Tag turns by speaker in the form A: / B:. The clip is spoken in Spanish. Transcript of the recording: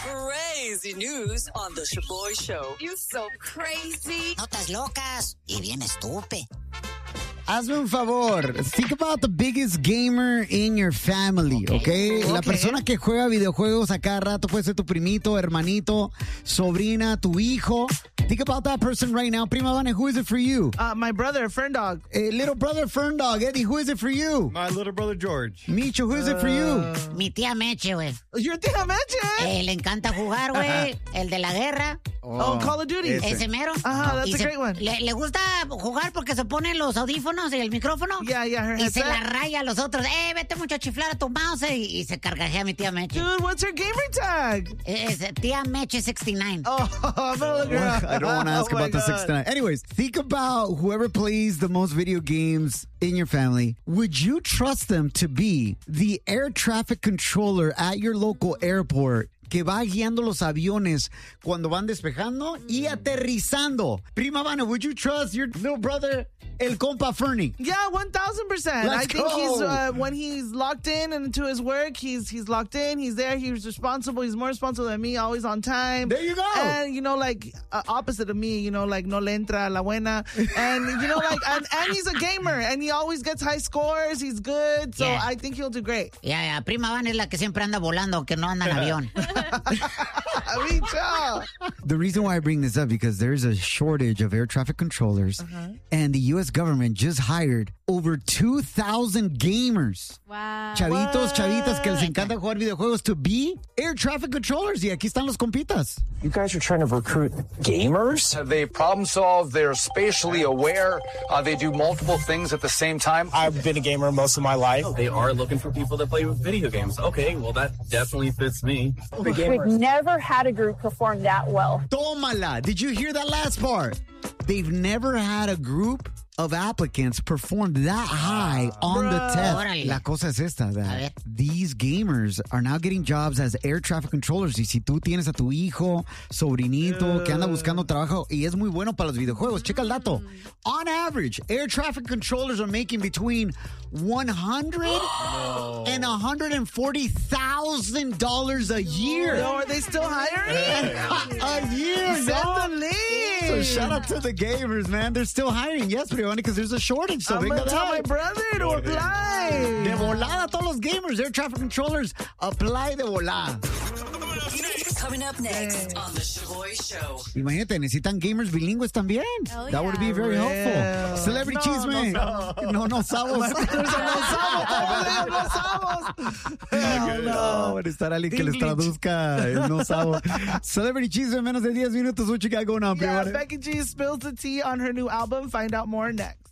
A: Crazy news on the Shaboy Show.
B: You're so crazy.
C: Notas locas y bien estúpido.
D: Hazme un favor. Think about the biggest gamer in your family, okay? La persona que juega videojuegos a cada rato puede ser tu primito, hermanito, sobrina, tu hijo. Think about that person right now. Prima Vane, who is it for you?
E: My brother, Fern Dog.
D: Little brother, Fern Dog. Eddie, who is it for you?
F: My little brother, George.
D: Micho, who is it for you?
C: Mi tía Meche, güey.
E: Your tía Meche?
C: Le encanta jugar, güey. El de la guerra.
E: Oh, Call of Duty.
C: Ese mero.
E: That's
C: Y
E: a great one.
C: Le gusta jugar porque se pone los audífonos y el micrófono.
E: Yeah, her
C: Y se
E: headset.
C: la raya a los otros. Vete mucho a chiflar a tu mouse. Y se cargajea mi tía Meche.
E: Dude, what's her gamer tag?
C: Es tía Meche 69.
E: Oh, I'm gonna look her up.
D: I don't want to ask
E: Oh my
D: about the
E: God.
D: 69. Anyways, think about whoever plays the most video games in your family. Would you trust them to be the air traffic controller at your local airport que va guiando los aviones cuando van despejando y aterrizando? Prima Vana, would you trust your little brother, el compa Fernie?
E: Yeah, 1,000%. I think
D: go.
E: he's when he's locked in into his work, he's locked in. He's there. He's responsible. He's more responsible than me. Always on time.
D: There you go.
E: And like opposite of me. Like no le entra la buena. And and he's a gamer. And he always gets high scores. He's good. So
C: Yeah.
E: I think he'll do great.
C: Ya, Prima Van es la que siempre anda volando, que no anda en avión.
E: Micho.
D: The reason why I bring this up because there's a shortage of air traffic controllers, and the U.S. government just hired over 2,000 gamers.
B: Wow.
D: Chavitos, chavitas que les encanta jugar videojuegos to be air traffic controllers. Y aquí están los compitas.
G: You guys are trying to recruit gamers?
H: They problem solve, they're spatially aware, they do multiple things at the same time.
G: I've been a gamer most of my life.
I: They are looking for people that play video games. Okay, well, that definitely fits me.
J: We've never had a group perform that well.
D: Tómala. Did you hear that last part? They've never had a group of applicants perform that high on the test.
C: Órale.
D: La cosa es esta,
C: A ver.
D: that these gamers are now getting jobs as air traffic controllers. Y si tú tienes a tu hijo, sobrinito, que anda buscando trabajo y es muy bueno para los videojuegos, checa el dato. On average, air traffic controllers are making between $100 and $140,000 a year.
E: No, are they still hiring?
D: A year,
E: Send
D: dog.
E: the link.
D: So shout out to the gamers, man. They're still hiring. Yes, Brianna, because there's a shortage. So
E: I'm
D: venga
E: gonna tell my
D: de
E: brother to apply.
D: volada, todos los gamers, air traffic controllers, apply de volada.
A: Coming up next on the Shaboy Show.
D: Imagínate, necesitan gamers bilingües también.
B: Oh,
D: That would be very helpful. Celebrity Chisme. No sabos. No, van a estar alguien que les traduzca el no sabo. Celebrity Chisme en menos de 10 minutos. What you got going on,
E: Yeah,
D: Brianna?
E: Becky G spills the tea on her new album. Find out more next.